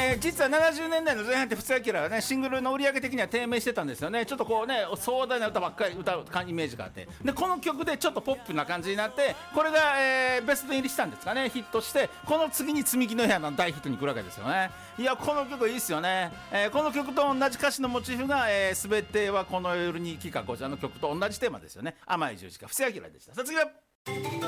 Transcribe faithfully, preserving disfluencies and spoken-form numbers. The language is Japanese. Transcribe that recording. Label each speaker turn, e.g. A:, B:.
A: えー、実はななじゅうねんだいの前半って布施明はねシングルの売り上げ的には低迷してたんですよね。ちょっとこうね壮大な歌ばっかり歌うイメージがあって、でこの曲でちょっとポップな感じになって、これが、えー、ベスト入りしたんですかね。ヒットして、この次に積み木の部屋の大ヒットに来るわけですよね。いやこの曲いいですよね、えー、この曲と同じ歌詞のモチーフが、えー、全てはこの夜に行きか、こちらの曲と同じテーマですよね。甘い十字架、布施明でした。さあ次は